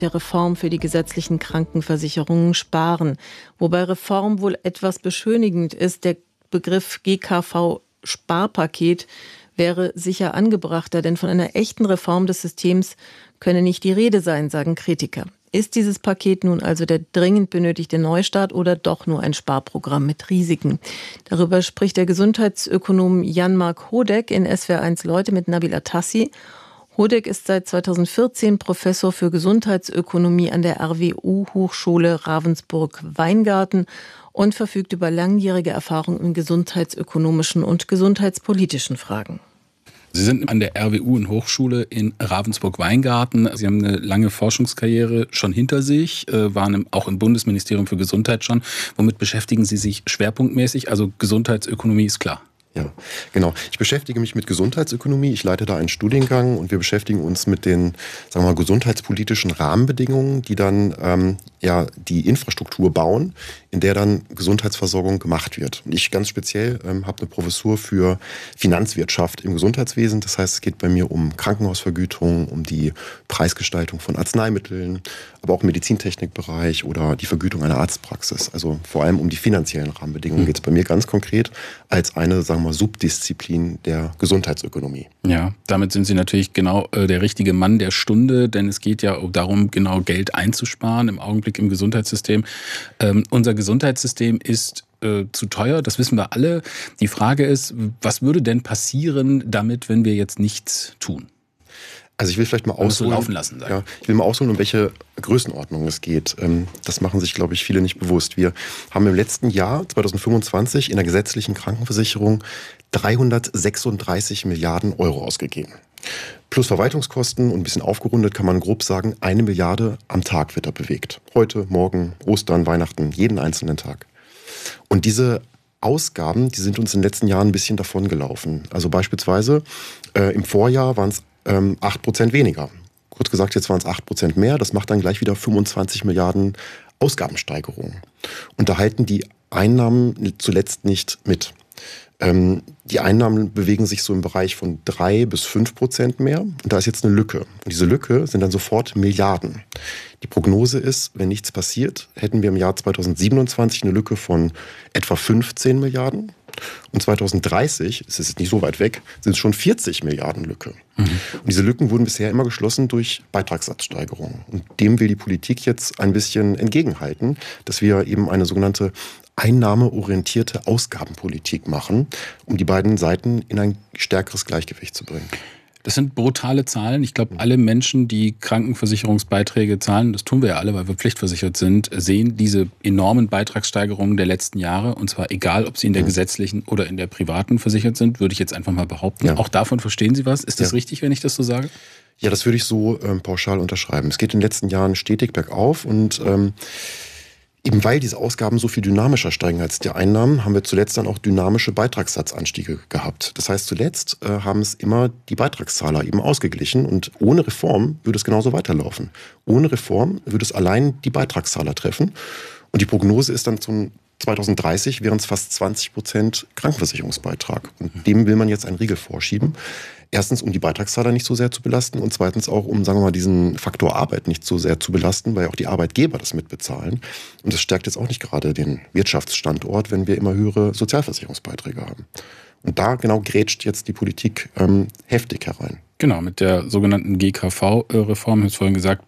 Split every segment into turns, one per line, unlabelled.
der Reform für die gesetzlichen Krankenversicherungen sparen. Wobei Reform wohl etwas beschönigend ist. Der Begriff GKV-Sparpaket wäre sicher angebrachter, denn von einer echten Reform des Systems könne nicht die Rede sein, sagen Kritiker. Ist dieses Paket nun also der dringend benötigte Neustart oder doch nur ein Sparprogramm mit Risiken? Darüber spricht der Gesundheitsökonom Jan-Mark Hodek in SWR1 Leute mit Nabil Atassi. Hodek ist seit 2014 Professor für Gesundheitsökonomie an der RWU-Hochschule Ravensburg-Weingarten und verfügt über langjährige Erfahrung in gesundheitsökonomischen und gesundheitspolitischen Fragen.
Sie sind an der RWU in Hochschule in Ravensburg-Weingarten. Sie haben eine lange Forschungskarriere schon hinter sich, waren auch im Bundesministerium für Gesundheit schon. Womit beschäftigen Sie sich schwerpunktmäßig? Also Gesundheitsökonomie ist klar.
Ja, genau. Ich beschäftige mich mit Gesundheitsökonomie. Ich leite da einen Studiengang und wir beschäftigen uns mit den, sagen wir mal, gesundheitspolitischen Rahmenbedingungen, die dann die Infrastruktur bauen, in der dann Gesundheitsversorgung gemacht wird. Und ich ganz speziell habe eine Professur für Finanzwirtschaft im Gesundheitswesen. Das heißt, es geht bei mir um Krankenhausvergütung, um die Preisgestaltung von Arzneimitteln, aber auch im Medizintechnikbereich oder die Vergütung einer Arztpraxis. Also vor allem um die finanziellen Rahmenbedingungen geht es bei mir ganz konkret als eine, sagen wir mal, Subdisziplin der Gesundheitsökonomie.
Ja, damit sind Sie natürlich genau der richtige Mann der Stunde, denn es geht ja darum, genau Geld einzusparen im Augenblick im Gesundheitssystem. Unser Gesundheitssystem ist zu teuer, das wissen wir alle. Die Frage ist, was würde denn passieren damit, wenn wir jetzt nichts tun?
Also ich will vielleicht mal ausholen,
laufen lassen,
ich will mal ausholen, um welche Größenordnung es geht. Das machen sich, glaube ich, viele nicht bewusst. Wir haben im letzten Jahr, 2025, in der gesetzlichen Krankenversicherung 336 Milliarden Euro ausgegeben. Plus Verwaltungskosten und ein bisschen aufgerundet kann man grob sagen, 1 Milliarde am Tag wird da bewegt. Heute, morgen, Ostern, Weihnachten, jeden einzelnen Tag. Und diese Ausgaben, die sind uns in den letzten Jahren ein bisschen davon gelaufen. Also beispielsweise im Vorjahr waren es 8% weniger. Kurz gesagt, jetzt waren es 8% mehr. Das macht dann gleich wieder 25 Milliarden Ausgabensteigerungen. Und da halten die Einnahmen zuletzt nicht mit. Die Einnahmen bewegen sich so im Bereich von 3-5% mehr. Und da ist jetzt eine Lücke. Und diese Lücke sind dann sofort Milliarden. Die Prognose ist, wenn nichts passiert, hätten wir im Jahr 2027 eine Lücke von etwa 15 Milliarden. Und 2030, es ist nicht so weit weg, sind es schon 40 Milliarden Lücke. Und diese Lücken wurden bisher immer geschlossen durch Beitragssatzsteigerungen. Und dem will die Politik jetzt ein bisschen entgegenhalten, dass wir eben eine sogenannte einnahmeorientierte Ausgabenpolitik machen, um die beiden Seiten in ein stärkeres Gleichgewicht zu bringen.
Das sind brutale Zahlen. Ich glaube, alle Menschen, die Krankenversicherungsbeiträge zahlen, das tun wir ja alle, weil wir pflichtversichert sind, sehen diese enormen Beitragssteigerungen der letzten Jahre. Und zwar egal, ob sie in der gesetzlichen oder in der privaten versichert sind, würde ich jetzt einfach mal behaupten. Ja. Auch davon verstehen Sie was? Ist das richtig, wenn ich das so sage?
Ja, das würde ich so pauschal unterschreiben. Es geht in den letzten Jahren stetig bergauf und eben weil diese Ausgaben so viel dynamischer steigen als die Einnahmen, haben wir zuletzt dann auch dynamische Beitragssatzanstiege gehabt. Das heißt, zuletzt haben es immer die Beitragszahler eben ausgeglichen und ohne Reform würde es genauso weiterlaufen. Ohne Reform würde es allein die Beitragszahler treffen und die Prognose ist dann zum 2030 wären es fast 20% Krankenversicherungsbeitrag. Und dem will man jetzt einen Riegel vorschieben. Erstens, um die Beitragszahler nicht so sehr zu belasten und zweitens auch, um, sagen wir mal, diesen Faktor Arbeit nicht so sehr zu belasten, weil auch die Arbeitgeber das mitbezahlen. Und das stärkt jetzt auch nicht gerade den Wirtschaftsstandort, wenn wir immer höhere Sozialversicherungsbeiträge haben. Und da genau grätscht jetzt die Politik heftig herein.
Genau, mit der sogenannten GKV-Reform, ich habe es vorhin gesagt,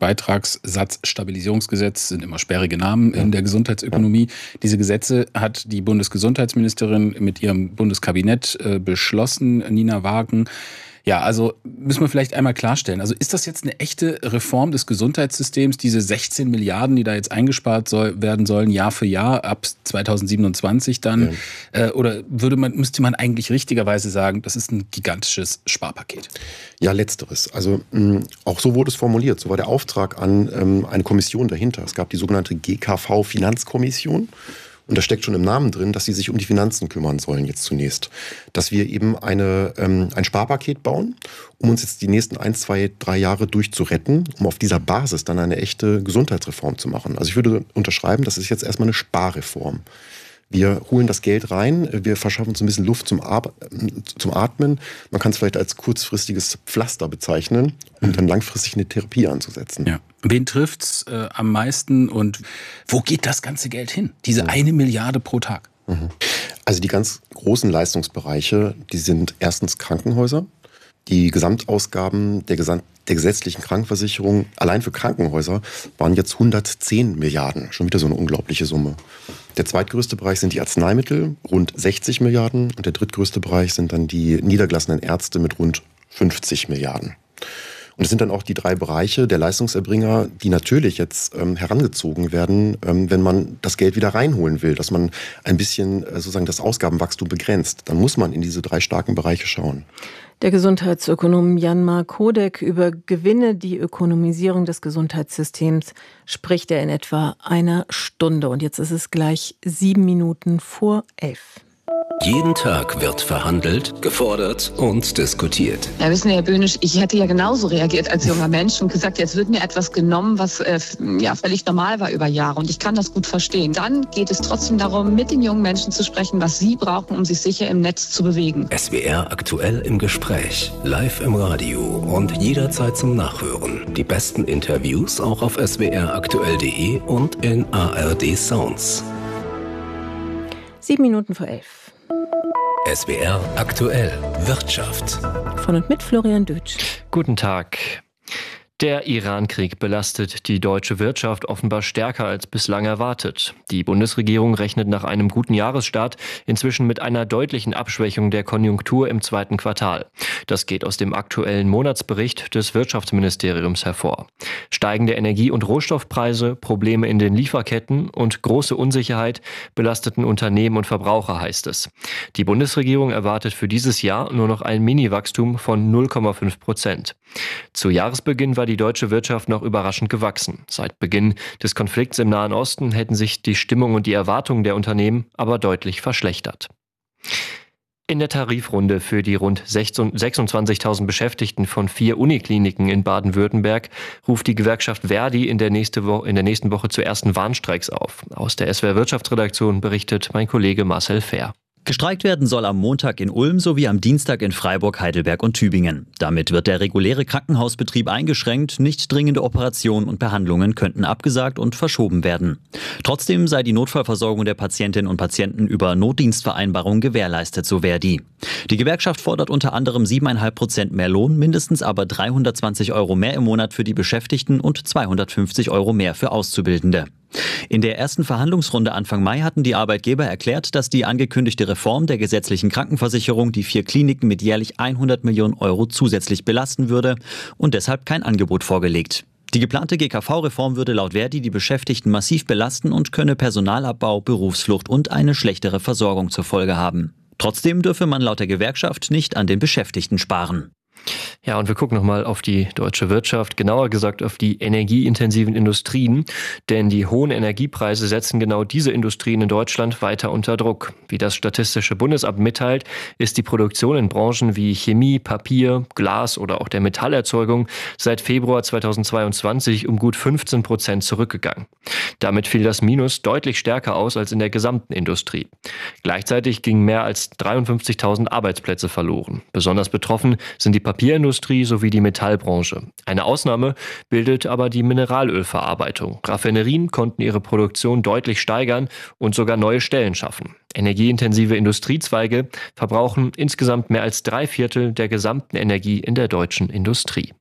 Beitragssatzstabilisierungsgesetz, sind immer sperrige Namen in der Gesundheitsökonomie. Diese Gesetze hat die Bundesgesundheitsministerin mit ihrem Bundeskabinett beschlossen, Nina Wagen. Ja, also müssen wir vielleicht einmal klarstellen. Also ist das jetzt eine echte Reform des Gesundheitssystems, diese 16 Milliarden, die da jetzt eingespart werden sollen, Jahr für Jahr ab 2027 dann? Ja. Oder müsste man eigentlich richtigerweise sagen, das ist ein gigantisches Sparpaket?
Ja, letzteres. Also auch so wurde es formuliert. So war der Auftrag an eine Kommission dahinter. Es gab die sogenannte GKV-Finanzkommission. Und da steckt schon im Namen drin, dass sie sich um die Finanzen kümmern sollen jetzt zunächst. Dass wir eben ein Sparpaket bauen, um uns jetzt die nächsten 1, 2, 3 Jahre durchzuretten, um auf dieser Basis dann eine echte Gesundheitsreform zu machen. Also ich würde unterschreiben, das ist jetzt erstmal eine Sparreform. Wir holen das Geld rein, wir verschaffen uns ein bisschen Luft zum Atmen. Man kann es vielleicht als kurzfristiges Pflaster bezeichnen, um dann langfristig eine Therapie anzusetzen.
Ja. Wen trifft's am meisten und wo geht das ganze Geld hin? Diese 1 Milliarde pro Tag.
Also die ganz großen Leistungsbereiche, die sind erstens Krankenhäuser. Die Gesamtausgaben der gesetzlichen Krankenversicherung allein für Krankenhäuser waren jetzt 110 Milliarden. Schon wieder so eine unglaubliche Summe. Der zweitgrößte Bereich sind die Arzneimittel, rund 60 Milliarden. Und der drittgrößte Bereich sind dann die niedergelassenen Ärzte mit rund 50 Milliarden. Und es sind dann auch die 3 Bereiche der Leistungserbringer, die natürlich jetzt herangezogen werden, wenn man das Geld wieder reinholen will, dass man ein bisschen sozusagen das Ausgabenwachstum begrenzt. Dann muss man in diese 3 starken Bereiche schauen.
Der Gesundheitsökonom Jan-Mark Hodek über Gewinne, die Ökonomisierung des Gesundheitssystems, spricht er in etwa einer Stunde. Und jetzt ist es gleich 7 Minuten vor 11.
Jeden Tag wird verhandelt, gefordert und diskutiert.
Ja, wissen Sie, Herr Böhnisch, ich hätte ja genauso reagiert als junger Mensch und gesagt, jetzt wird mir etwas genommen, was völlig normal war über Jahre. Und ich kann das gut verstehen. Dann geht es trotzdem darum, mit den jungen Menschen zu sprechen, was sie brauchen, um sich sicher im Netz zu bewegen.
SWR aktuell im Gespräch, live im Radio und jederzeit zum Nachhören. Die besten Interviews auch auf swraktuell.de und in ARD Sounds.
7 Minuten vor 11.
SWR aktuell Wirtschaft.
Von und mit Florian Dötsch.
Guten Tag. Der Iran-Krieg belastet die deutsche Wirtschaft offenbar stärker als bislang erwartet. Die Bundesregierung rechnet nach einem guten Jahresstart inzwischen mit einer deutlichen Abschwächung der Konjunktur im 2. Quartal. Das geht aus dem aktuellen Monatsbericht des Wirtschaftsministeriums hervor. Steigende Energie- und Rohstoffpreise, Probleme in den Lieferketten und große Unsicherheit belasteten Unternehmen und Verbraucher, heißt es. Die Bundesregierung erwartet für dieses Jahr nur noch ein Mini-Wachstum von 0,5%. Zu Jahresbeginn war die deutsche Wirtschaft noch überraschend gewachsen. Seit Beginn des Konflikts im Nahen Osten hätten sich die Stimmung und die Erwartungen der Unternehmen aber deutlich verschlechtert. In der Tarifrunde für die rund 26.000 Beschäftigten von 4 Unikliniken in Baden-Württemberg ruft die Gewerkschaft Verdi in der nächsten Woche zu ersten Warnstreiks auf. Aus der SWR Wirtschaftsredaktion berichtet mein Kollege Marcel Fehr.
Gestreikt werden soll am Montag in Ulm sowie am Dienstag in Freiburg, Heidelberg und Tübingen. Damit wird der reguläre Krankenhausbetrieb eingeschränkt, nicht dringende Operationen und Behandlungen könnten abgesagt und verschoben werden. Trotzdem sei die Notfallversorgung der Patientinnen und Patienten über Notdienstvereinbarungen gewährleistet, so Verdi. Die Gewerkschaft fordert unter anderem 7,5% mehr Lohn, mindestens aber 320 € mehr im Monat für die Beschäftigten und 250 € mehr für Auszubildende. In der ersten Verhandlungsrunde Anfang Mai hatten die Arbeitgeber erklärt, dass die angekündigte Reform der gesetzlichen Krankenversicherung die 4 Kliniken mit jährlich 100 Millionen € zusätzlich belasten würde und deshalb kein Angebot vorgelegt. Die geplante GKV-Reform würde laut Verdi die Beschäftigten massiv belasten und könne Personalabbau, Berufsflucht und eine schlechtere Versorgung zur Folge haben. Trotzdem dürfe man laut der Gewerkschaft nicht an den Beschäftigten sparen.
Ja, und wir gucken nochmal auf die deutsche Wirtschaft, genauer gesagt auf die energieintensiven Industrien, denn die hohen Energiepreise setzen genau diese Industrien in Deutschland weiter unter Druck. Wie das Statistische Bundesamt mitteilt, ist die Produktion in Branchen wie Chemie, Papier, Glas oder auch der Metallerzeugung seit Februar 2022 um gut 15% zurückgegangen. Damit fiel das Minus deutlich stärker aus als in der gesamten Industrie. Gleichzeitig gingen mehr als 53.000 Arbeitsplätze verloren. Besonders betroffen sind die Papierindustrie sowie die Metallbranche. Eine Ausnahme bildet aber die Mineralölverarbeitung. Raffinerien konnten ihre Produktion deutlich steigern und sogar neue Stellen schaffen. Energieintensive Industriezweige verbrauchen insgesamt mehr als 3/4 der gesamten Energie in der deutschen Industrie.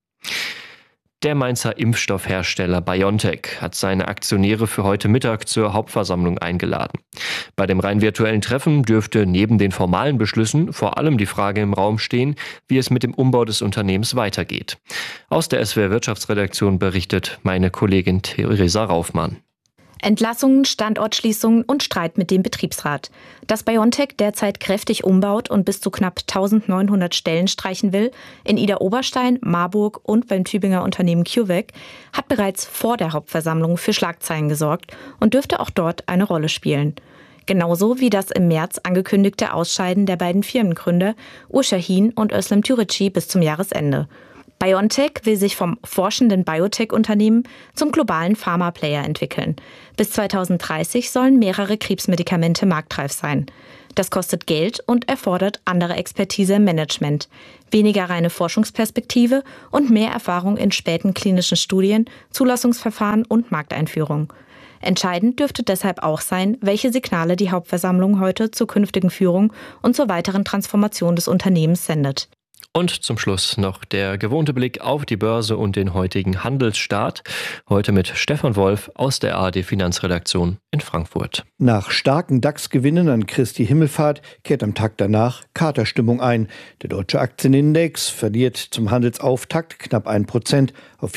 Der Mainzer Impfstoffhersteller BioNTech hat seine Aktionäre für heute Mittag zur Hauptversammlung eingeladen. Bei dem rein virtuellen Treffen dürfte neben den formalen Beschlüssen vor allem die Frage im Raum stehen, wie es mit dem Umbau des Unternehmens weitergeht. Aus der SWR Wirtschaftsredaktion berichtet meine Kollegin Theresa Raufmann.
Entlassungen, Standortschließungen und Streit mit dem Betriebsrat. Dass BioNTech derzeit kräftig umbaut und bis zu knapp 1900 Stellen streichen will, in Idar-Oberstein, Marburg und beim Tübinger Unternehmen CureVac, hat bereits vor der Hauptversammlung für Schlagzeilen gesorgt und dürfte auch dort eine Rolle spielen. Genauso wie das im März angekündigte Ausscheiden der beiden Firmengründer Ur Şahin und Özlem Türeci bis zum Jahresende. BioNTech will sich vom forschenden Biotech-Unternehmen zum globalen Pharma-Player entwickeln. Bis 2030 sollen mehrere Krebsmedikamente marktreif sein. Das kostet Geld und erfordert andere Expertise im Management, weniger reine Forschungsperspektive und mehr Erfahrung in späten klinischen Studien, Zulassungsverfahren und Markteinführung. Entscheidend dürfte deshalb auch sein, welche Signale die Hauptversammlung heute zur künftigen Führung und zur weiteren Transformation des Unternehmens sendet.
Und zum Schluss noch der gewohnte Blick auf die Börse und den heutigen Handelsstart. Heute mit Stefan Wolf aus der ARD Finanzredaktion in Frankfurt.
Nach starken DAX-Gewinnen an Christi Himmelfahrt kehrt am Tag danach Katerstimmung ein. Der deutsche Aktienindex verliert zum Handelsauftakt knapp 1% auf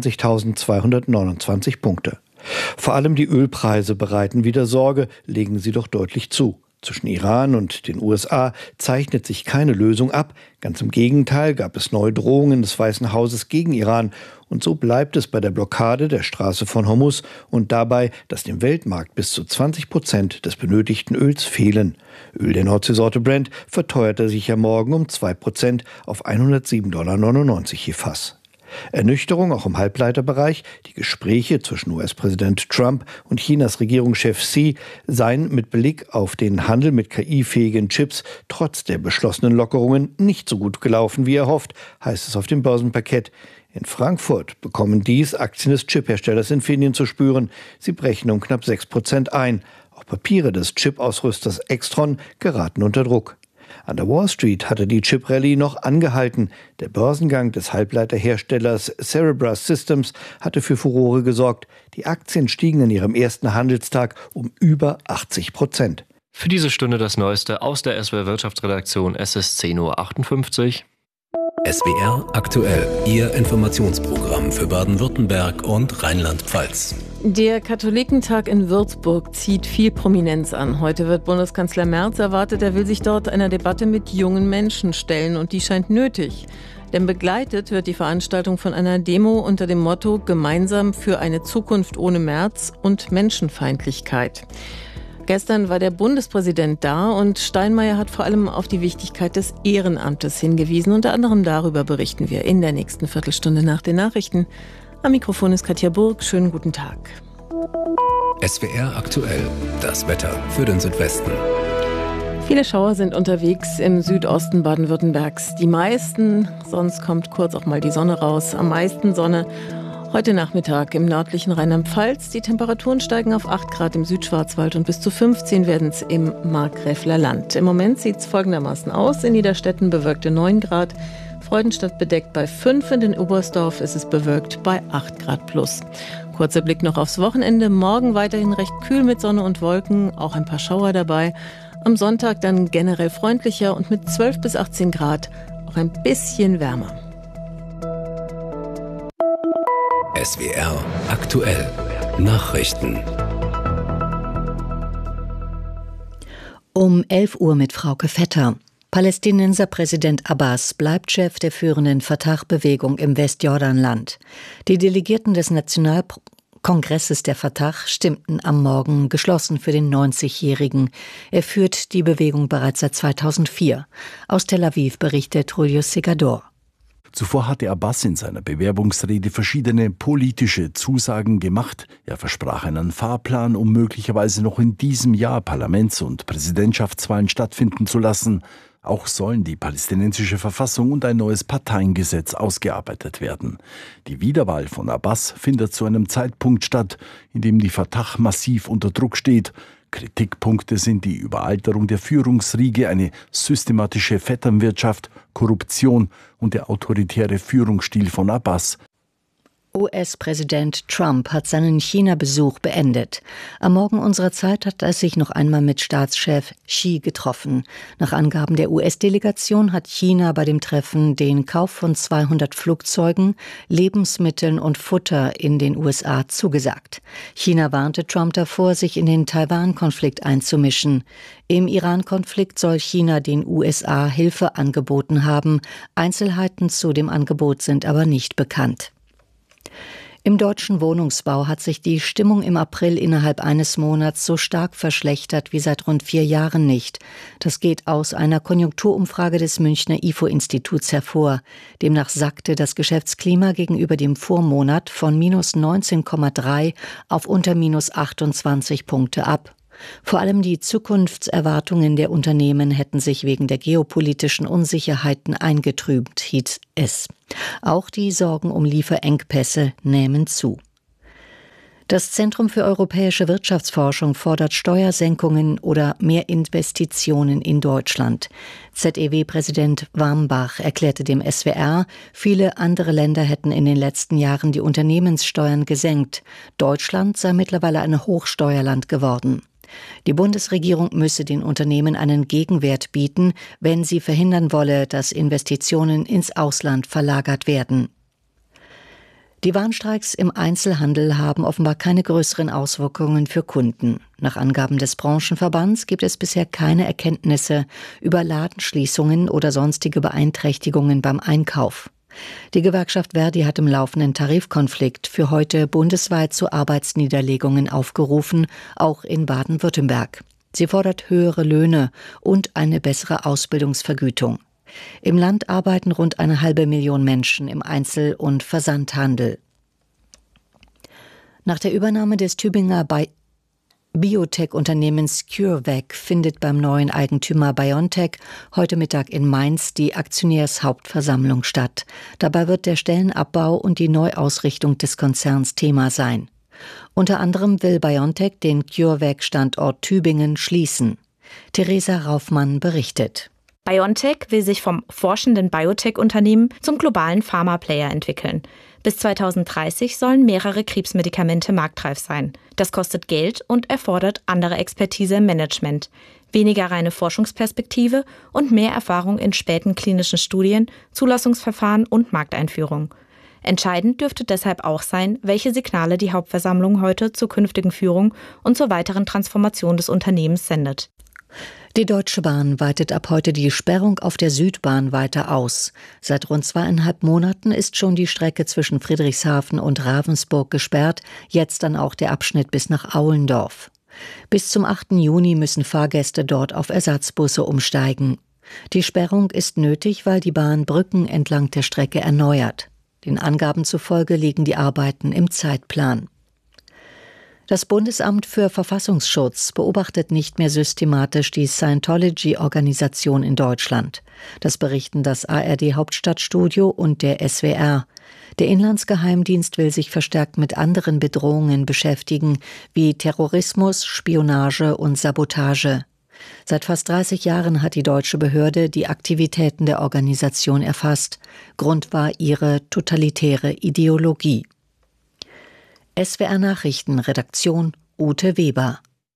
24.229 Punkte. Vor allem die Ölpreise bereiten wieder Sorge, legen sie doch deutlich zu. Zwischen Iran und den USA zeichnet sich keine Lösung ab. Ganz im Gegenteil gab es neue Drohungen des Weißen Hauses gegen Iran. Und so bleibt es bei der Blockade der Straße von Hormuz und dabei, dass dem Weltmarkt bis zu 20% des benötigten Öls fehlen. Öl der Nordseesorte Brent verteuerte sich ja morgen um 2% auf $107,99 je Fass. Ernüchterung auch im Halbleiterbereich. Die Gespräche zwischen US-Präsident Trump und Chinas Regierungschef Xi seien mit Blick auf den Handel mit KI-fähigen Chips trotz der beschlossenen Lockerungen nicht so gut gelaufen, wie erhofft, heißt es auf dem Börsenparkett. In Frankfurt bekommen dies Aktien des Chipherstellers Infineon zu spüren. Sie brechen um knapp 6% ein. Auch Papiere des Chip-Ausrüsters Extron geraten unter Druck. An der Wall Street hatte die Chip-Rallye noch angehalten. Der Börsengang des Halbleiterherstellers Cerebras Systems hatte für Furore gesorgt. Die Aktien stiegen an ihrem ersten Handelstag um über 80%.
Für diese Stunde das Neueste aus der SWR Wirtschaftsredaktion. Es ist 10.58 Uhr.
SWR aktuell, Ihr Informationsprogramm für Baden-Württemberg und Rheinland-Pfalz.
Der Katholikentag in Würzburg zieht viel Prominenz an. Heute wird Bundeskanzler Merz erwartet. Er will sich dort einer Debatte mit jungen Menschen stellen und die scheint nötig. Denn begleitet wird die Veranstaltung von einer Demo unter dem Motto Gemeinsam für eine Zukunft ohne Merz und Menschenfeindlichkeit. Gestern war der Bundespräsident da und Steinmeier hat vor allem auf die Wichtigkeit des Ehrenamtes hingewiesen. Unter anderem darüber berichten wir in der nächsten Viertelstunde nach den Nachrichten. Am Mikrofon ist Katja Burg. Schönen guten Tag.
SWR aktuell, das Wetter für den Südwesten.
Viele Schauer sind unterwegs im Südosten Baden-Württembergs. Die meisten, sonst kommt kurz auch mal die Sonne raus. Am meisten Sonne heute Nachmittag im nördlichen Rheinland-Pfalz. Die Temperaturen steigen auf 8 Grad im Südschwarzwald und bis zu 15 werden es im Markgräfler Land. Im Moment sieht es folgendermaßen aus. In Niederstetten bewölkte 9 Grad, Freudenstadt bedeckt bei 5, in Oberstdorf ist es bewölkt bei 8 Grad plus. Kurzer Blick noch aufs Wochenende. Morgen weiterhin recht kühl mit Sonne und Wolken, auch ein paar Schauer dabei. Am Sonntag dann generell freundlicher und mit 12 bis 18 Grad auch ein bisschen wärmer.
SWR aktuell. Nachrichten.
Um 11 Uhr mit Frauke Vetter. Palästinenser Präsident Abbas bleibt Chef der führenden Fatah-Bewegung im Westjordanland. Die Delegierten des Nationalkongresses der Fatah stimmten am Morgen geschlossen für den 90-Jährigen. Er führt die Bewegung bereits seit 2004. Aus Tel Aviv berichtet Julius Segador.
Zuvor hatte Abbas in seiner Bewerbungsrede verschiedene politische Zusagen gemacht. Er versprach einen Fahrplan, um möglicherweise noch in diesem Jahr Parlaments- und Präsidentschaftswahlen stattfinden zu lassen. Auch sollen die palästinensische Verfassung und ein neues Parteiengesetz ausgearbeitet werden. Die Wiederwahl von Abbas findet zu einem Zeitpunkt statt, in dem die Fatah massiv unter Druck steht. Kritikpunkte sind die Überalterung der Führungsriege, eine systematische Vetternwirtschaft, Korruption und der autoritäre Führungsstil von Abbas.
US-Präsident Trump hat seinen China-Besuch beendet. Am Morgen unserer Zeit hat er sich noch einmal mit Staatschef Xi getroffen. Nach Angaben der US-Delegation hat China bei dem Treffen den Kauf von 200 Flugzeugen, Lebensmitteln und Futter in den USA zugesagt. China warnte Trump davor, sich in den Taiwan-Konflikt einzumischen. Im Iran-Konflikt soll China den USA Hilfe angeboten haben. Einzelheiten zu dem Angebot sind aber nicht bekannt. Im deutschen Wohnungsbau hat sich die Stimmung im April innerhalb eines Monats so stark verschlechtert wie seit rund 4 Jahren nicht. Das geht aus einer Konjunkturumfrage des Münchner IFO-Instituts hervor. Demnach sackte das Geschäftsklima gegenüber dem Vormonat von minus 19,3 auf unter minus 28 Punkte ab. Vor allem die Zukunftserwartungen der Unternehmen hätten sich wegen der geopolitischen Unsicherheiten eingetrübt, hieß es. Auch die Sorgen um Lieferengpässe nehmen zu. Das Zentrum für europäische Wirtschaftsforschung fordert Steuersenkungen oder mehr Investitionen in Deutschland. ZEW-Präsident Warmbach erklärte dem SWR, viele andere Länder hätten in den letzten Jahren die Unternehmenssteuern gesenkt. Deutschland sei mittlerweile ein Hochsteuerland geworden. Die Bundesregierung müsse den Unternehmen einen Gegenwert bieten, wenn sie verhindern wolle, dass Investitionen ins Ausland verlagert werden. Die Warnstreiks im Einzelhandel haben offenbar keine größeren Auswirkungen für Kunden. Nach Angaben des Branchenverbands gibt es bisher keine Erkenntnisse über Ladenschließungen oder sonstige Beeinträchtigungen beim Einkauf. Die Gewerkschaft Verdi hat im laufenden Tarifkonflikt für heute bundesweit zu Arbeitsniederlegungen aufgerufen, auch in Baden-Württemberg. Sie fordert höhere Löhne und eine bessere Ausbildungsvergütung. Im Land arbeiten rund 500.000 Menschen im Einzel- und Versandhandel. Nach der Übernahme des Tübinger Biotech-Unternehmens CureVac findet beim neuen Eigentümer BioNTech heute Mittag in Mainz die Aktionärshauptversammlung statt. Dabei wird der Stellenabbau und die Neuausrichtung des Konzerns Thema sein. Unter anderem will BioNTech den CureVac-Standort Tübingen schließen. Theresa Raufmann berichtet.
BioNTech will sich vom forschenden Biotech-Unternehmen zum globalen Pharma-Player entwickeln. Bis 2030 sollen mehrere Krebsmedikamente marktreif sein. Das kostet Geld und erfordert andere Expertise im Management, weniger reine Forschungsperspektive und mehr Erfahrung in späten klinischen Studien, Zulassungsverfahren und Markteinführung. Entscheidend dürfte deshalb auch sein, welche Signale die Hauptversammlung heute zur künftigen Führung und zur weiteren Transformation des Unternehmens sendet.
Die Deutsche Bahn weitet ab heute die Sperrung auf der Südbahn weiter aus. Seit rund 2,5 Monaten ist schon die Strecke zwischen Friedrichshafen und Ravensburg gesperrt, jetzt dann auch der Abschnitt bis nach Aulendorf. Bis zum 8. Juni müssen Fahrgäste dort auf Ersatzbusse umsteigen. Die Sperrung ist nötig, weil die Bahn Brücken entlang der Strecke erneuert. Den Angaben zufolge liegen die Arbeiten im Zeitplan. Das Bundesamt für Verfassungsschutz beobachtet nicht mehr systematisch die Scientology-Organisation in Deutschland. Das berichten das ARD-Hauptstadtstudio und der SWR. Der Inlandsgeheimdienst will sich verstärkt mit anderen Bedrohungen beschäftigen, wie Terrorismus, Spionage und Sabotage. Seit fast 30 Jahren hat die deutsche Behörde die Aktivitäten der Organisation erfasst. Grund war ihre totalitäre Ideologie. SWR Nachrichten, Redaktion Ute Weber.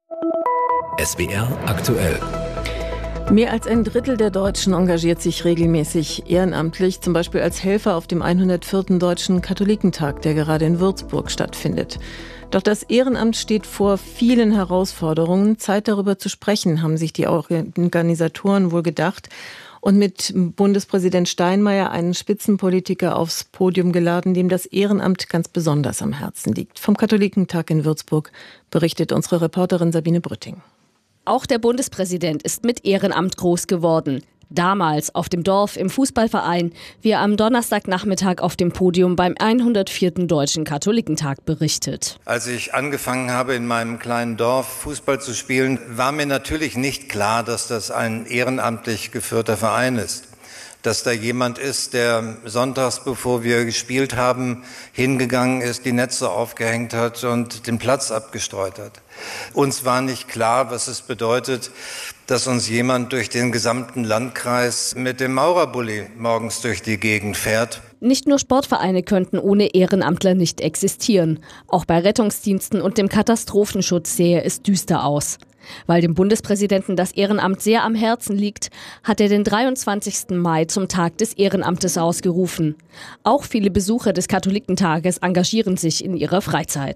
SWR aktuell.
Mehr als ein Drittel der Deutschen engagiert sich regelmäßig ehrenamtlich, zum Beispiel als Helfer auf dem 104. Deutschen Katholikentag, der gerade in Würzburg stattfindet. Doch das Ehrenamt steht vor vielen Herausforderungen. Zeit darüber zu sprechen, haben sich die Organisatoren wohl gedacht. Und mit Bundespräsident Steinmeier einen Spitzenpolitiker aufs Podium geladen, dem das Ehrenamt ganz besonders am Herzen liegt. Vom Katholikentag in Würzburg berichtet unsere Reporterin Sabine Brütting.
Auch der Bundespräsident ist mit Ehrenamt groß geworden. Damals auf dem Dorf im Fußballverein, wie er am Donnerstagnachmittag auf dem Podium beim 104. Deutschen Katholikentag berichtet.
Als ich angefangen habe, in meinem kleinen Dorf Fußball zu spielen, war mir natürlich nicht klar, dass das ein ehrenamtlich geführter Verein ist. Dass da jemand ist, der sonntags, bevor wir gespielt haben, hingegangen ist, die Netze aufgehängt hat und den Platz abgestreut hat. Uns war nicht klar, was es bedeutet, dass uns jemand durch den gesamten Landkreis mit dem Maurerbully morgens durch die Gegend fährt.
Nicht nur Sportvereine könnten ohne Ehrenamtler nicht existieren. Auch bei Rettungsdiensten und dem Katastrophenschutz sähe es düster aus. Weil dem Bundespräsidenten das Ehrenamt sehr am Herzen liegt, hat er den 23. Mai zum Tag des Ehrenamtes ausgerufen. Auch viele Besucher des Katholikentages engagieren sich in ihrer Freizeit.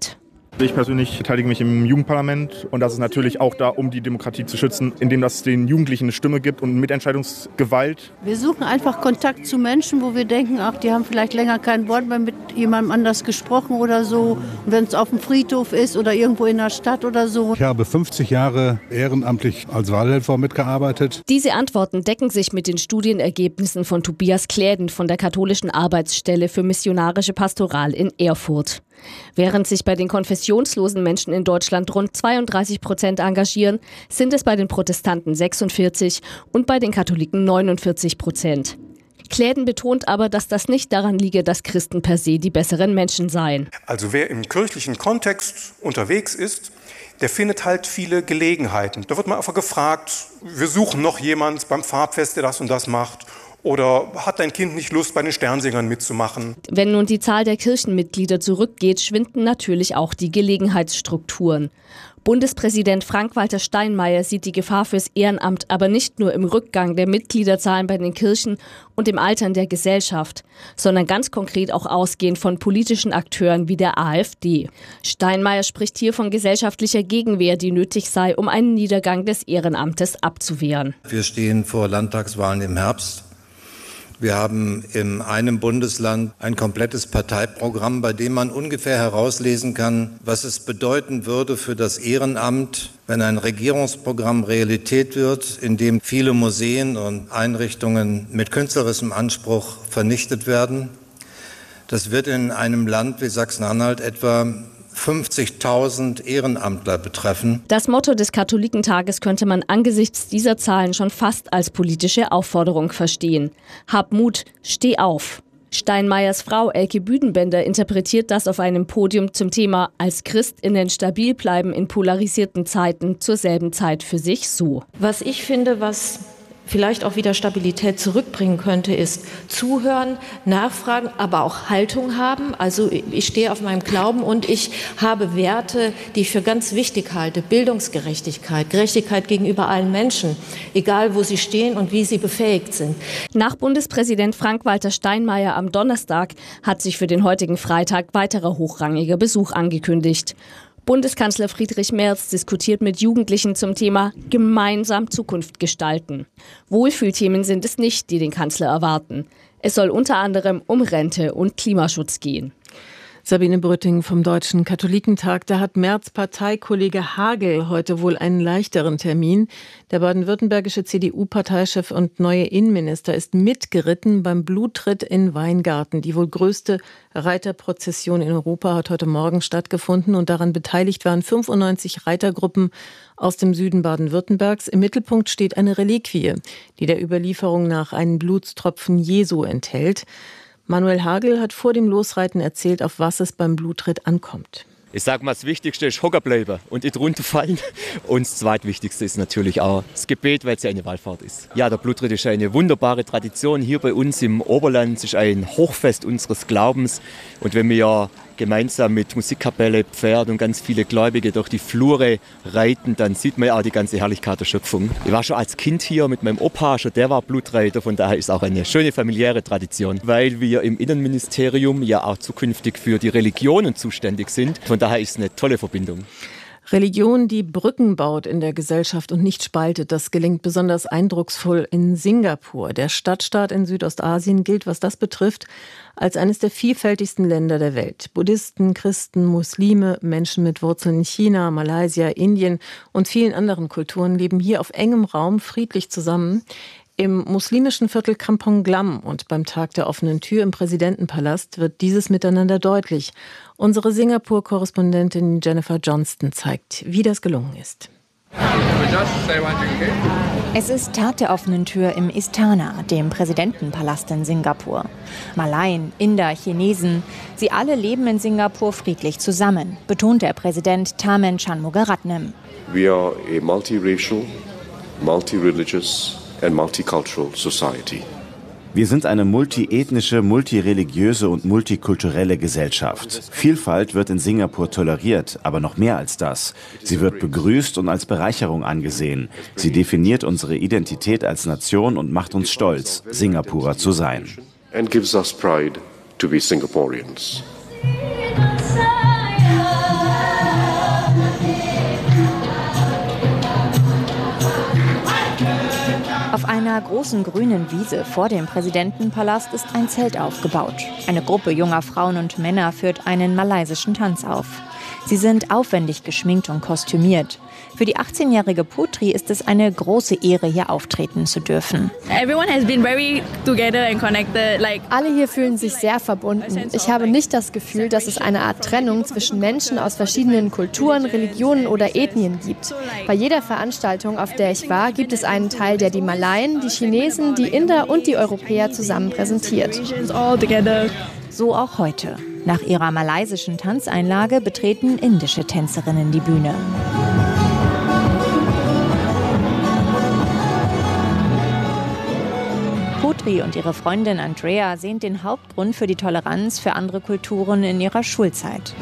Ich persönlich beteilige mich im Jugendparlament und das ist natürlich auch da, um die Demokratie zu schützen, indem das den Jugendlichen eine Stimme gibt und Mitentscheidungsgewalt.
Wir suchen einfach Kontakt zu Menschen, wo wir denken, ach, die haben vielleicht länger kein Wort mehr mit jemandem anders gesprochen oder so. Wenn es auf dem Friedhof ist oder irgendwo in der Stadt oder so.
Ich habe 50 Jahre ehrenamtlich als Wahlhelfer mitgearbeitet.
Diese Antworten decken sich mit den Studienergebnissen von Tobias Kläden von der Katholischen Arbeitsstelle für missionarische Pastoral in Erfurt. Während sich bei den konfessionslosen Menschen in Deutschland rund 32% engagieren, sind es bei den Protestanten 46% und bei den Katholiken 49%. Kläden betont aber, dass das nicht daran liege, dass Christen per se die besseren Menschen seien.
Also wer im kirchlichen Kontext unterwegs ist, der findet halt viele Gelegenheiten. Da wird man einfach gefragt, wir suchen noch jemanden beim Farbfest, der das und das macht. Oder hat dein Kind nicht Lust, bei den Sternsingern mitzumachen?
Wenn nun die Zahl der Kirchenmitglieder zurückgeht, schwinden natürlich auch die Gelegenheitsstrukturen. Bundespräsident Frank-Walter Steinmeier sieht die Gefahr fürs Ehrenamt aber nicht nur im Rückgang der Mitgliederzahlen bei den Kirchen und im Altern der Gesellschaft, sondern ganz konkret auch ausgehend von politischen Akteuren wie der AfD. Steinmeier spricht hier von gesellschaftlicher Gegenwehr, die nötig sei, um einen Niedergang des Ehrenamtes abzuwehren.
Wir stehen vor Landtagswahlen im Herbst. Wir haben in einem Bundesland ein komplettes Parteiprogramm, bei dem man ungefähr herauslesen kann, was es bedeuten würde für das Ehrenamt, wenn ein Regierungsprogramm Realität wird, in dem viele Museen und Einrichtungen mit künstlerischem Anspruch vernichtet werden. Das wird in einem Land wie Sachsen-Anhalt etwa 50.000 Ehrenamtler betreffen.
Das Motto des Katholikentages könnte man angesichts dieser Zahlen schon fast als politische Aufforderung verstehen. Hab Mut, steh auf. Steinmeiers Frau Elke Büdenbender interpretiert das auf einem Podium zum Thema „Als Christinnen stabil bleiben in polarisierten Zeiten" zur selben Zeit für sich so.
Was ich finde, was vielleicht auch wieder Stabilität zurückbringen könnte, ist zuhören, nachfragen, aber auch Haltung haben. Also ich stehe auf meinem Glauben und ich habe Werte, die ich für ganz wichtig halte. Bildungsgerechtigkeit, Gerechtigkeit gegenüber allen Menschen, egal wo sie stehen und wie sie befähigt sind.
Nach Bundespräsident Frank-Walter Steinmeier am Donnerstag hat sich für den heutigen Freitag weiterer hochrangiger Besuch angekündigt. Bundeskanzler Friedrich Merz diskutiert mit Jugendlichen zum Thema gemeinsam Zukunft gestalten. Wohlfühlthemen sind es nicht, die den Kanzler erwarten. Es soll unter anderem um Rente und Klimaschutz gehen.
Sabine Brütting vom Deutschen Katholikentag. Da hat Merz Parteikollege Hagel heute wohl einen leichteren Termin. Der baden-württembergische CDU-Parteichef und neue Innenminister ist mitgeritten beim Blutritt in Weingarten. Die wohl größte Reiterprozession in Europa hat heute Morgen stattgefunden und daran beteiligt waren 95 Reitergruppen aus dem Süden Baden-Württembergs. Im Mittelpunkt steht eine Reliquie, die der Überlieferung nach einen Blutstropfen Jesu enthält. Manuel Hagel hat vor dem Losreiten erzählt, auf was es beim Blutritt ankommt.
Ich sage mal, das Wichtigste ist hocker bleiben und nicht runterfallen. Und das Zweitwichtigste ist natürlich auch das Gebet, weil es ja eine Wallfahrt ist. Ja, der Blutritt ist eine wunderbare Tradition hier bei uns im Oberland. Es ist ein Hochfest unseres Glaubens. Und wenn wir ja gemeinsam mit Musikkapelle, Pferd und ganz viele Gläubige durch die Flure reiten, dann sieht man ja auch die ganze Herrlichkeit der Schöpfung. Ich war schon als Kind hier mit meinem Opa, schon der war Blutreiter, von daher ist es auch eine schöne familiäre Tradition, weil wir im Innenministerium ja auch zukünftig für die Religionen zuständig sind. Von daher ist es eine tolle Verbindung.
Religion, die Brücken baut in der Gesellschaft und nicht spaltet, das gelingt besonders eindrucksvoll in Singapur. Der Stadtstaat in Südostasien gilt, was das betrifft, als eines der vielfältigsten Länder der Welt. Buddhisten, Christen, Muslime, Menschen mit Wurzeln in China, Malaysia, Indien und vielen anderen Kulturen leben hier auf engem Raum friedlich zusammen. Im muslimischen Viertel Kampong Glam und beim Tag der offenen Tür im Präsidentenpalast wird dieses Miteinander deutlich. Unsere Singapur-Korrespondentin Jennifer Johnston zeigt, wie das gelungen ist.
Es ist Tag der offenen Tür im Istana, dem Präsidentenpalast in Singapur. Malaien, Inder, Chinesen, sie alle leben in Singapur friedlich zusammen, betont der Präsident Tharman Shanmugaratnam.
We are a multiracial, multireligious and multicultural society.
Wir sind eine multiethnische, multireligiöse und multikulturelle Gesellschaft. Vielfalt wird in Singapur toleriert, aber noch mehr als das. Sie wird begrüßt und als Bereicherung angesehen. Sie definiert unsere Identität als Nation und macht uns stolz, Singapurer zu sein.
And gives us pride to be Singaporeans.
einer großen grünen Wiese vor dem Präsidentenpalast ist ein Zelt aufgebaut. Eine Gruppe junger Frauen und Männer führt einen malaysischen Tanz auf. Sie sind aufwendig geschminkt und kostümiert. Für die 18-jährige Putri ist es eine große Ehre, hier auftreten zu dürfen.
Alle hier fühlen sich sehr verbunden. Ich habe nicht das Gefühl, dass es eine Art Trennung zwischen Menschen aus verschiedenen Kulturen, Religionen oder Ethnien gibt. Bei jeder Veranstaltung, auf der ich war, gibt es einen Teil, der die Malaien, die Chinesen, die Inder und die Europäer zusammen präsentiert.
So auch heute. Nach ihrer malaysischen Tanzeinlage betreten indische Tänzerinnen die Bühne. Putri und ihre Freundin Andrea sehen den Hauptgrund für die Toleranz für andere Kulturen in ihrer Schulzeit.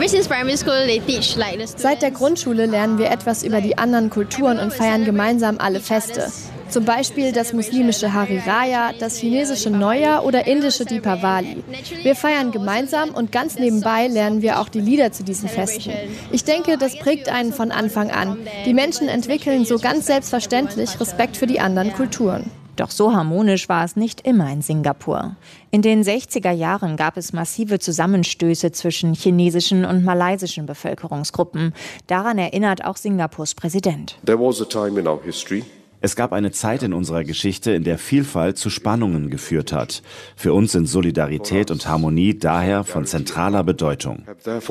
Seit der Grundschule lernen wir etwas über die anderen Kulturen und feiern gemeinsam alle Feste. Zum Beispiel das muslimische Hari Raya, das chinesische Neujahr oder indische Deepavali. Wir feiern gemeinsam und ganz nebenbei lernen wir auch die Lieder zu diesen Festen. Ich denke, das prägt einen von Anfang an. Die Menschen entwickeln so ganz selbstverständlich Respekt für die anderen Kulturen.
Doch so harmonisch war es nicht immer in Singapur. In den 60er Jahren gab es massive Zusammenstöße zwischen chinesischen und malaysischen Bevölkerungsgruppen. Daran erinnert auch Singapurs Präsident.
Es gab eine Zeit in unserer Geschichte, in der Vielfalt zu Spannungen geführt hat. Für uns sind Solidarität und Harmonie daher von zentraler Bedeutung.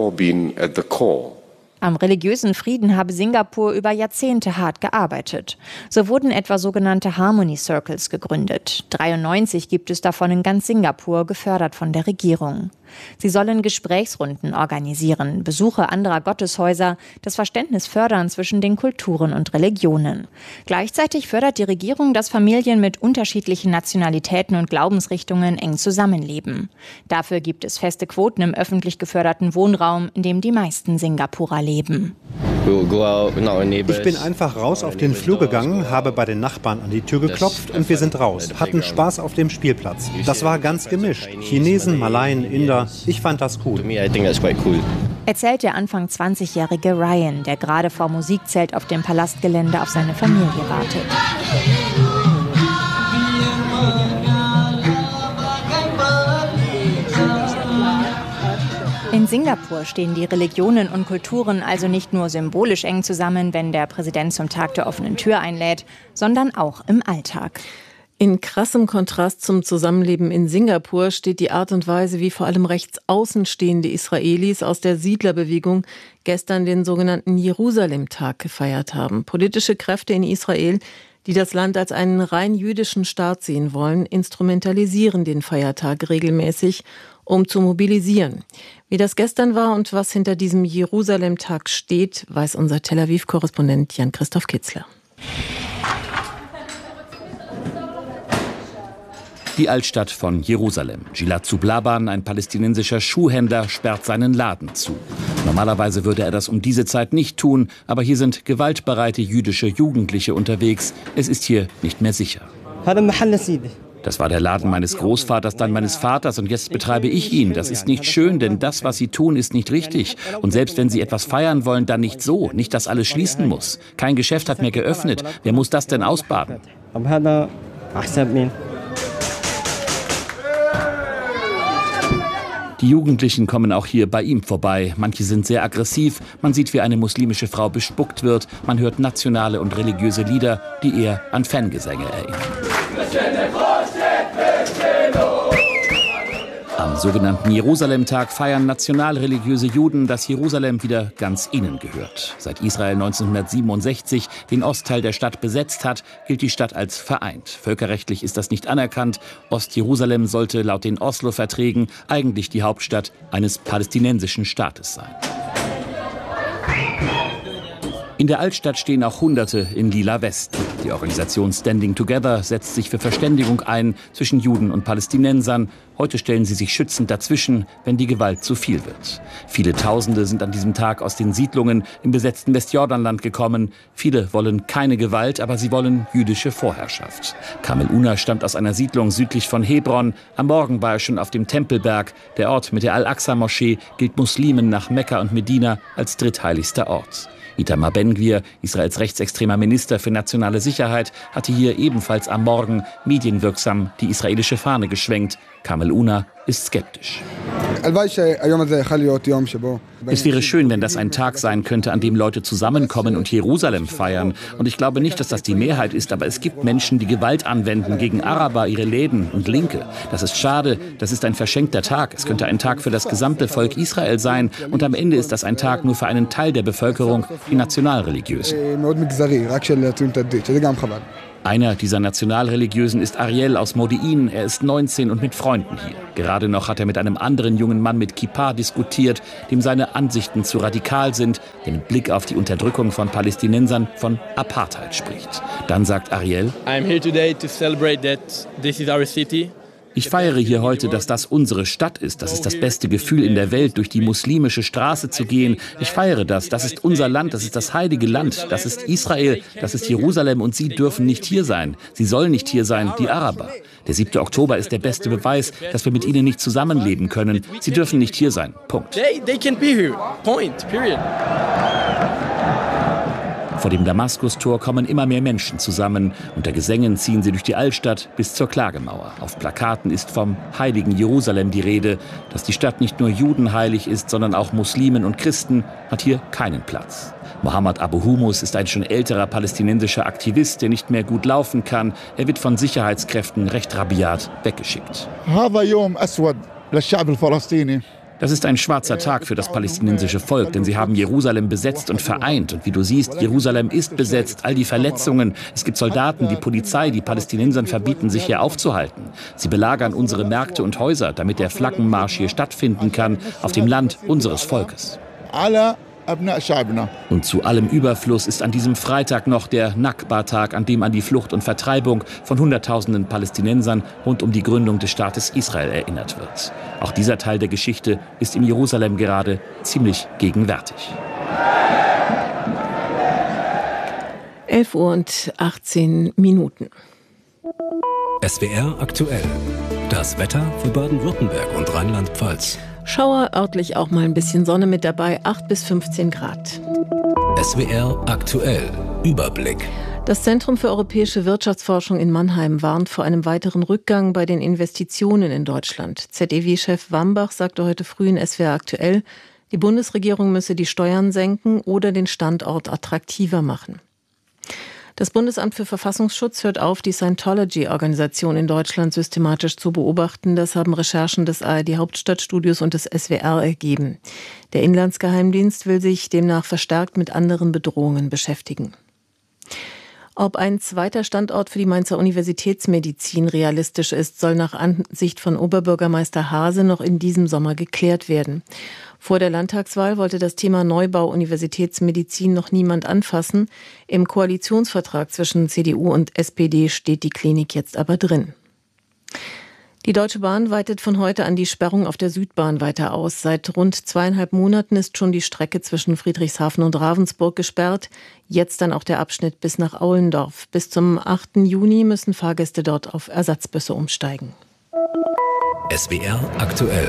Am religiösen Frieden habe Singapur über Jahrzehnte hart gearbeitet. So wurden etwa sogenannte Harmony Circles gegründet. 93 gibt es davon in ganz Singapur, gefördert von der Regierung. Sie sollen Gesprächsrunden organisieren, Besuche anderer Gotteshäuser, das Verständnis fördern zwischen den Kulturen und Religionen. Gleichzeitig fördert die Regierung, dass Familien mit unterschiedlichen Nationalitäten und Glaubensrichtungen eng zusammenleben. Dafür gibt es feste Quoten im öffentlich geförderten Wohnraum, in dem die meisten Singapurer leben.
Ich bin einfach raus auf den Flur gegangen, habe bei den Nachbarn an die Tür geklopft und wir sind raus, hatten Spaß auf dem Spielplatz. Das war ganz gemischt. Chinesen, Malaien, Inder. Ich fand das cool.
Erzählt der Anfang 20-jährige Ryan, der gerade vor Musikzelt auf dem Palastgelände auf seine Familie wartet. In Singapur stehen die Religionen und Kulturen also nicht nur symbolisch eng zusammen, wenn der Präsident zum Tag der offenen Tür einlädt, sondern auch im Alltag.
In krassem Kontrast zum Zusammenleben in Singapur steht die Art und Weise, wie vor allem rechtsaußenstehende Israelis aus der Siedlerbewegung gestern den sogenannten Jerusalem-Tag gefeiert haben. Politische Kräfte in Israel, die das Land als einen rein jüdischen Staat sehen wollen, instrumentalisieren den Feiertag regelmäßig, um zu mobilisieren. Wie das gestern war und was hinter diesem Jerusalem-Tag steht, weiß unser Tel Aviv-Korrespondent Jan-Christoph Kitzler.
Die Altstadt von Jerusalem. Gilad Zublaban, ein palästinensischer Schuhhändler, sperrt seinen Laden zu. Normalerweise würde er das um diese Zeit nicht tun, aber hier sind gewaltbereite jüdische Jugendliche unterwegs. Es ist hier nicht mehr sicher. Das war der Laden meines Großvaters, dann meines Vaters und jetzt betreibe ich ihn. Das ist nicht schön, denn das, was sie tun, ist nicht richtig. Und selbst wenn sie etwas feiern wollen, dann nicht so. Nicht, dass alles schließen muss. Kein Geschäft hat mehr geöffnet. Wer muss das denn ausbaden? Die Jugendlichen kommen auch hier bei ihm vorbei. Manche sind sehr aggressiv. Man sieht, wie eine muslimische Frau bespuckt wird. Man hört nationale und religiöse Lieder, die eher an Fangesänge erinnern. Am sogenannten Jerusalem-Tag feiern nationalreligiöse Juden, dass Jerusalem wieder ganz ihnen gehört. Seit Israel 1967 den Ostteil der Stadt besetzt hat, gilt die Stadt als vereint. Völkerrechtlich ist das nicht anerkannt. Ostjerusalem sollte laut den Oslo-Verträgen eigentlich die Hauptstadt eines palästinensischen Staates sein. In der Altstadt stehen auch Hunderte in lila Westen. Die Organisation Standing Together setzt sich für Verständigung ein zwischen Juden und Palästinensern. Heute stellen sie sich schützend dazwischen, wenn die Gewalt zu viel wird. Viele Tausende sind an diesem Tag aus den Siedlungen im besetzten Westjordanland gekommen. Viele wollen keine Gewalt, aber sie wollen jüdische Vorherrschaft. Kamel Una stammt aus einer Siedlung südlich von Hebron. Am Morgen war er schon auf dem Tempelberg. Der Ort mit der Al-Aqsa-Moschee gilt Muslimen nach Mekka und Medina als drittheiligster Ort. Itamar Ben-Gvir, Israels rechtsextremer Minister für nationale Sicherheit, hatte hier ebenfalls am Morgen medienwirksam die israelische Fahne geschwenkt. Kamel Una ist skeptisch. Es wäre schön, wenn das ein Tag sein könnte, an dem Leute zusammenkommen und Jerusalem feiern. Und ich glaube nicht, dass das die Mehrheit ist, aber es gibt Menschen, die Gewalt anwenden gegen Araber, ihre Läden und Linke. Das ist schade, das ist ein verschenkter Tag. Es könnte ein Tag für das gesamte Volk Israel sein. Und am Ende ist das ein Tag nur für einen Teil der Bevölkerung, die Nationalreligiösen. Einer dieser Nationalreligiösen ist Ariel aus Modi'in. Er ist 19 und mit Freunden hier. Gerade noch hat er mit einem anderen jungen Mann mit Kippa diskutiert, dem seine Ansichten zu radikal sind, der mit Blick auf die Unterdrückung von Palästinensern von Apartheid spricht. Dann sagt Ariel:
I'm here today to celebrate that this is our city.
Ich feiere hier heute, dass das unsere Stadt ist. Das ist das beste Gefühl in der Welt, durch die muslimische Straße zu gehen. Ich feiere das. Das ist unser Land. Das ist das heilige Land. Das ist Israel. Das ist Jerusalem. Und Sie dürfen nicht hier sein. Sie sollen nicht hier sein, die Araber. Der 7. Oktober ist der beste Beweis, dass wir mit ihnen nicht zusammenleben können. Sie dürfen nicht hier sein. Punkt.
They can't be here. Point. Period.
Vor dem Damaskustor kommen immer mehr Menschen zusammen. Unter Gesängen ziehen sie durch die Altstadt bis zur Klagemauer. Auf Plakaten ist vom heiligen Jerusalem die Rede. Dass die Stadt nicht nur Juden heilig ist, sondern auch Muslimen und Christen, hat hier keinen Platz. Mohammed Abu Humus ist ein schon älterer palästinensischer Aktivist, der nicht mehr gut laufen kann. Er wird von Sicherheitskräften recht rabiat weggeschickt. Das ist ein schwarzer Tag für das palästinensische Volk, denn sie haben Jerusalem besetzt und vereint. Und wie du siehst, Jerusalem ist besetzt, all die Verletzungen. Es gibt Soldaten, die Polizei, die Palästinensern verbieten, sich hier aufzuhalten. Sie belagern unsere Märkte und Häuser, damit der Flaggenmarsch hier stattfinden kann, auf dem Land unseres Volkes. Und zu allem Überfluss ist an diesem Freitag noch der Nakba-Tag, an dem an die Flucht und Vertreibung von Hunderttausenden Palästinensern rund um die Gründung des Staates Israel erinnert wird. Auch dieser Teil der Geschichte ist in Jerusalem gerade ziemlich gegenwärtig.
11:18 Uhr.
SWR aktuell. Das Wetter für Baden-Württemberg und Rheinland-Pfalz.
Schauer, örtlich auch mal ein bisschen Sonne mit dabei, 8 bis 15 Grad.
SWR aktuell. Überblick.
Das Zentrum für europäische Wirtschaftsforschung in Mannheim warnt vor einem weiteren Rückgang bei den Investitionen in Deutschland. ZEW-Chef Wambach sagte heute früh in SWR aktuell, die Bundesregierung müsse die Steuern senken oder den Standort attraktiver machen. Das Bundesamt für Verfassungsschutz hört auf, die Scientology-Organisation in Deutschland systematisch zu beobachten. Das haben Recherchen des ARD-Hauptstadtstudios und des SWR ergeben. Der Inlandsgeheimdienst will sich demnach verstärkt mit anderen Bedrohungen beschäftigen. Ob ein zweiter Standort für die Mainzer Universitätsmedizin realistisch ist, soll nach Ansicht von Oberbürgermeister Haase noch in diesem Sommer geklärt werden. Vor der Landtagswahl wollte das Thema Neubau Universitätsmedizin noch niemand anfassen. Im Koalitionsvertrag zwischen CDU und SPD steht die Klinik jetzt aber drin. Die Deutsche Bahn weitet von heute an die Sperrung auf der Südbahn weiter aus. Seit rund 2,5 Monaten ist schon die Strecke zwischen Friedrichshafen und Ravensburg gesperrt. Jetzt dann auch der Abschnitt bis nach Aulendorf. Bis zum 8. Juni müssen Fahrgäste dort auf Ersatzbusse umsteigen.
SWR aktuell.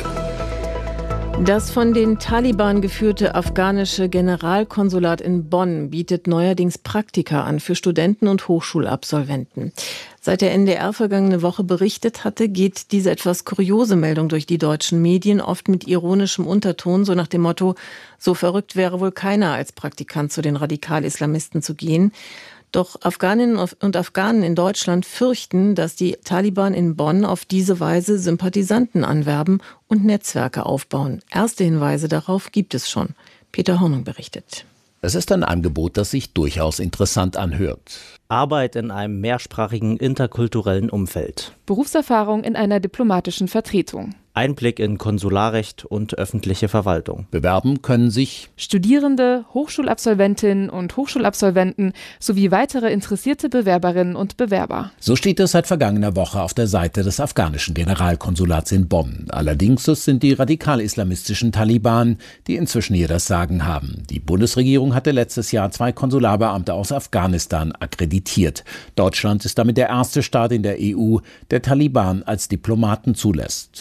Das von den Taliban geführte afghanische Generalkonsulat in Bonn bietet neuerdings Praktika an für Studenten und Hochschulabsolventen. Seit der NDR vergangene Woche berichtet hatte, geht diese etwas kuriose Meldung durch die deutschen Medien, oft mit ironischem Unterton, so nach dem Motto, so verrückt wäre wohl keiner als Praktikant zu den Radikal-Islamisten zu gehen. Doch Afghaninnen und Afghanen in Deutschland fürchten, dass die Taliban in Bonn auf diese Weise Sympathisanten anwerben und Netzwerke aufbauen. Erste Hinweise darauf gibt es schon. Peter Hornung berichtet.
Es ist ein Angebot, das sich durchaus interessant anhört.
Arbeit in einem mehrsprachigen interkulturellen Umfeld.
Berufserfahrung in einer diplomatischen Vertretung.
Einblick in Konsularrecht und öffentliche Verwaltung.
Bewerben können sich
Studierende, Hochschulabsolventinnen und Hochschulabsolventen sowie weitere interessierte Bewerberinnen und Bewerber.
So steht es seit vergangener Woche auf der Seite des afghanischen Generalkonsulats in Bonn. Allerdings es sind die radikal-islamistischen Taliban, die inzwischen hier das Sagen haben. Die Bundesregierung hatte letztes Jahr 2 Konsularbeamte aus Afghanistan akkreditiert. Deutschland ist damit der erste Staat in der EU, der Taliban als Diplomaten zulässt.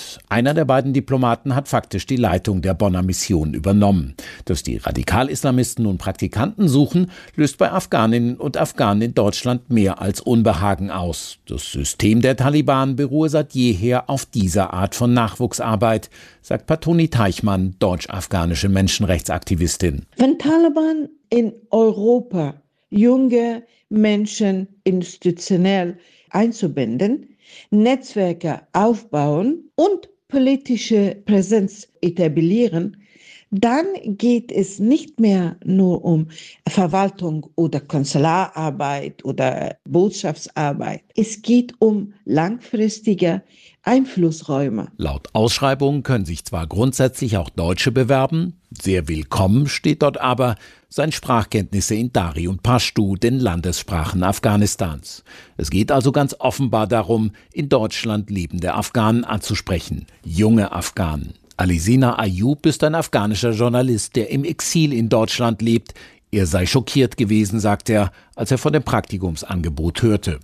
Einer der beiden Diplomaten hat faktisch die Leitung der Bonner Mission übernommen. Dass die Radikal-Islamisten nun Praktikanten suchen, löst bei Afghaninnen und Afghanen in Deutschland mehr als Unbehagen aus. Das System der Taliban beruhe seit jeher auf dieser Art von Nachwuchsarbeit, sagt Patoni Teichmann, deutsch-afghanische Menschenrechtsaktivistin.
Wenn Taliban in Europa junge Menschen institutionell einzubinden, Netzwerke aufbauen und politische Präsenz etablieren, dann geht es nicht mehr nur um Verwaltung oder Konsulararbeit oder Botschaftsarbeit. Es geht um langfristige Einflussräume.
Laut Ausschreibung können sich zwar grundsätzlich auch Deutsche bewerben, sehr willkommen steht dort aber, seien Sprachkenntnisse in Dari und Pashtu, den Landessprachen Afghanistans. Es geht also ganz offenbar darum, in Deutschland lebende Afghanen anzusprechen, junge Afghanen. Alisina Ayub ist ein afghanischer Journalist, der im Exil in Deutschland lebt. Er sei schockiert gewesen, sagt er, als er von dem Praktikumsangebot hörte.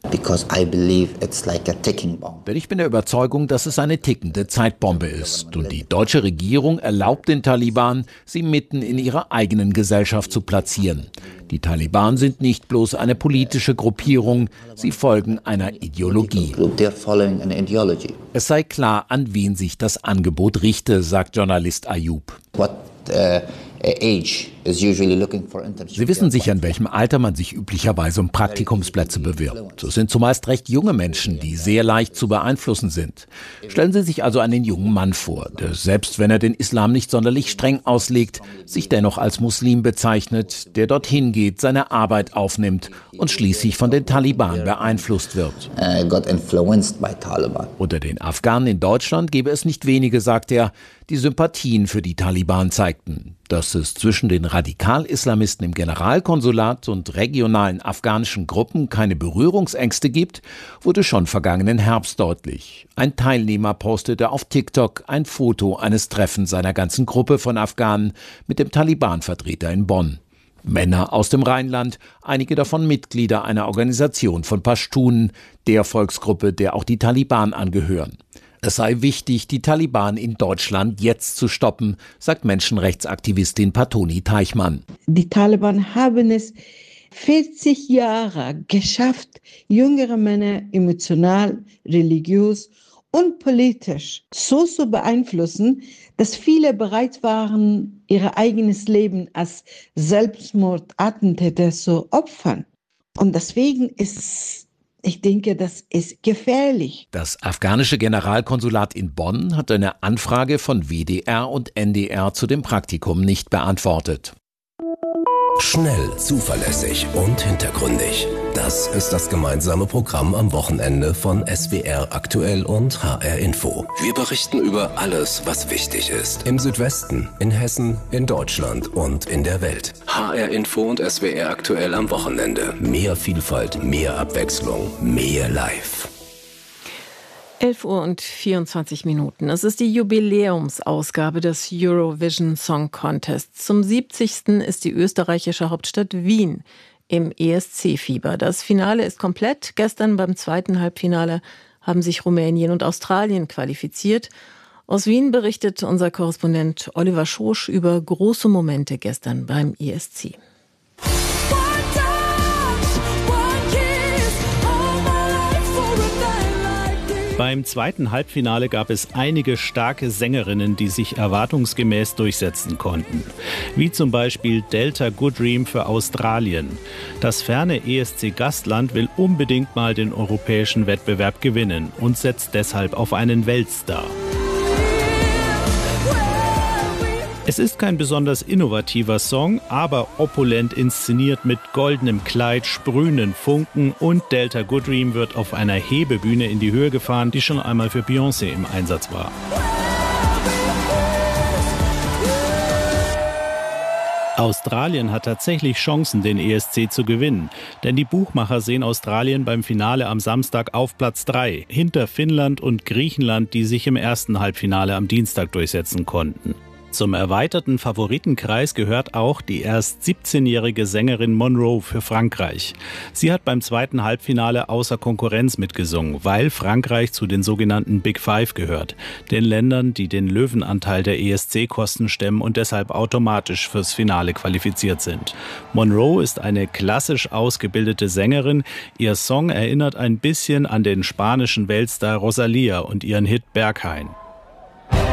Denn ich bin der Überzeugung, dass es eine tickende Zeitbombe ist. Und die deutsche Regierung erlaubt den Taliban, sie mitten in ihrer eigenen Gesellschaft zu platzieren. Die Taliban sind nicht bloß eine politische Gruppierung, sie folgen einer Ideologie. Es sei klar, an wen sich das Angebot richte, sagt Journalist Ayub. Sie wissen sicher, in welchem Alter man sich üblicherweise um Praktikumsplätze bewirbt. Es sind zumeist recht junge Menschen, die sehr leicht zu beeinflussen sind. Stellen Sie sich also einen jungen Mann vor, der, selbst wenn er den Islam nicht sonderlich streng auslegt, sich dennoch als Muslim bezeichnet, der dorthin geht, seine Arbeit aufnimmt und schließlich von den Taliban beeinflusst wird. Unter den Afghanen in Deutschland gäbe es nicht wenige, sagt er, die Sympathien für die Taliban zeigten. Dass es zwischen den Radikal-Islamisten im Generalkonsulat und regionalen afghanischen Gruppen keine Berührungsängste gibt, wurde schon vergangenen Herbst deutlich. Ein Teilnehmer postete auf TikTok ein Foto eines Treffens seiner ganzen Gruppe von Afghanen mit dem Taliban-Vertreter in Bonn. Männer aus dem Rheinland, einige davon Mitglieder einer Organisation von Pashtunen, der Volksgruppe, der auch die Taliban angehören. Es sei wichtig, die Taliban in Deutschland jetzt zu stoppen, sagt Menschenrechtsaktivistin Patoni Teichmann.
Die Taliban haben es 40 Jahre geschafft, jüngere Männer emotional, religiös und politisch so zu beeinflussen, dass viele bereit waren, ihr eigenes Leben als Selbstmordattentäter zu opfern. Und deswegen ich denke, das ist gefährlich.
Das afghanische Generalkonsulat in Bonn hat eine Anfrage von WDR und NDR zu dem Praktikum nicht beantwortet.
Schnell, zuverlässig und hintergründig. Das ist das gemeinsame Programm am Wochenende von SWR Aktuell und HR Info. Wir berichten über alles, was wichtig ist. Im Südwesten, in Hessen, in Deutschland und in der Welt. HR Info und SWR Aktuell am Wochenende. Mehr Vielfalt, mehr Abwechslung, mehr Live.
11:24 Uhr. Es ist die Jubiläumsausgabe des Eurovision Song Contest. Zum 70. ist die österreichische Hauptstadt Wien im ESC-Fieber. Das Finale ist komplett. Gestern beim zweiten Halbfinale haben sich Rumänien und Australien qualifiziert. Aus Wien berichtet unser Korrespondent Oliver Schosch über große Momente gestern beim ESC.
Beim zweiten Halbfinale gab es einige starke Sängerinnen, die sich erwartungsgemäß durchsetzen konnten. Wie zum Beispiel Delta Goodrem für Australien. Das ferne ESC-Gastland will unbedingt mal den europäischen Wettbewerb gewinnen und setzt deshalb auf einen Weltstar. Es ist kein besonders innovativer Song, aber opulent inszeniert mit goldenem Kleid, sprühenden Funken und Delta Goodrem wird auf einer Hebebühne in die Höhe gefahren, die schon einmal für Beyoncé im Einsatz war. Australien hat tatsächlich Chancen, den ESC zu gewinnen. Denn die Buchmacher sehen Australien beim Finale am Samstag auf Platz 3, hinter Finnland und Griechenland, die sich im ersten Halbfinale am Dienstag durchsetzen konnten. Zum erweiterten Favoritenkreis gehört auch die erst 17-jährige Sängerin Monroe für Frankreich. Sie hat beim zweiten Halbfinale außer Konkurrenz mitgesungen, weil Frankreich zu den sogenannten Big Five gehört, den Ländern, die den Löwenanteil der ESC-Kosten stemmen und deshalb automatisch fürs Finale qualifiziert sind. Monroe ist eine klassisch ausgebildete Sängerin. Ihr Song erinnert ein bisschen an den spanischen Weltstar Rosalía und ihren Hit Berghain.